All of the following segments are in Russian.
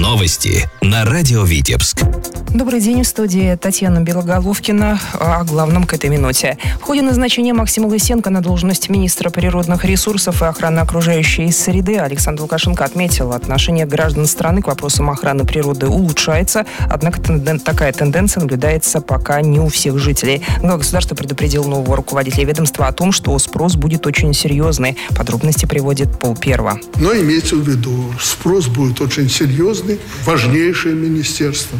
Новости на радио Витебск. Добрый день, в студии Татьяна Белоголовкина. О главном к этой минуте. В ходе назначения Максима Лысенко на должность министра природных ресурсов и охраны окружающей среды Александр Лукашенко отметил, отношение граждан страны к вопросам охраны природы улучшается, однако такая тенденция наблюдается пока не у всех жителей. Глава государства предупредил нового руководителя ведомства о том, что спрос будет очень серьезный. Подробности приводит Пол Первого. Но имейте в виду, спрос будет очень серьезный, важнейшее министерство.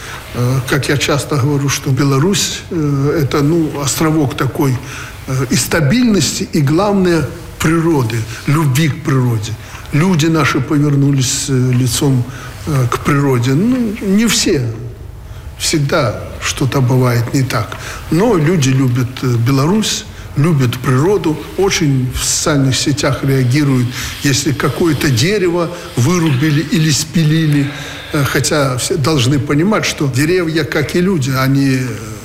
Как я часто говорю, что Беларусь – это островок такой и стабильности, и, главное, природы, любви к природе. Люди наши повернулись лицом к природе. Не все. Всегда что-то бывает не так. Но люди любят Беларусь, любят природу, очень в социальных сетях реагируют, если какое-то дерево вырубили или спилили. Хотя все должны понимать, что деревья, как и люди, они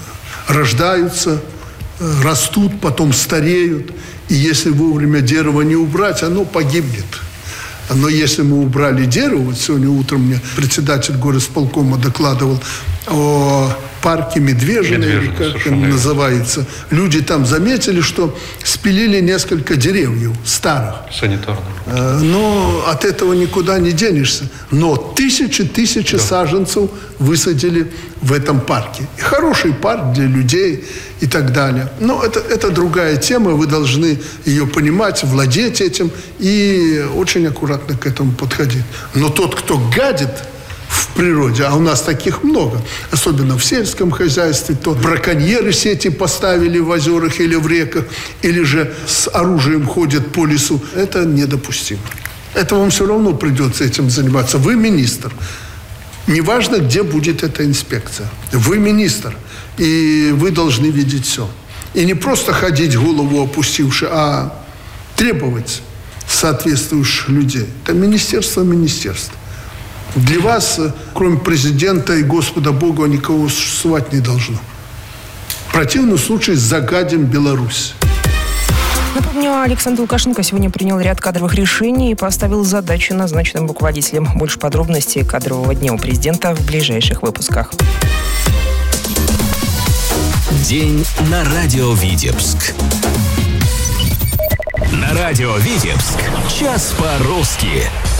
рождаются, растут, потом стареют. И если вовремя дерево не убрать, оно погибнет. Но если мы убрали дерево, вот сегодня утром мне председатель горисполкома докладывал о парке Медвежьина, или как он называется. Люди там заметили, что спилили несколько деревьев старых. Санитарных. Но от этого никуда не денешься. Но тысячи саженцев высадили в этом парке. И хороший парк для людей и так далее. Но это другая тема, вы должны ее понимать, владеть этим и очень аккуратно к этому подходить. Но тот, кто гадит в природе, а у нас таких много, особенно в сельском хозяйстве, то браконьеры сети поставили в озерах или в реках, или же с оружием ходят по лесу, это недопустимо. Это вам все равно придется этим заниматься. Вы министр. Неважно, где будет эта инспекция. Вы министр, и вы должны видеть все. И не просто ходить голову опустивши, а требовать соответствующих людей. Это министерство. Для вас, кроме президента и Господа Бога, никого существовать не должно. В противном случае загадим Беларусь. Напомню, Александр Лукашенко сегодня принял ряд кадровых решений и поставил задачу назначенным руководителям. Больше подробностей кадрового дня у президента в ближайших выпусках. День на радио Витебск. На радио Витебск. Час по-русски.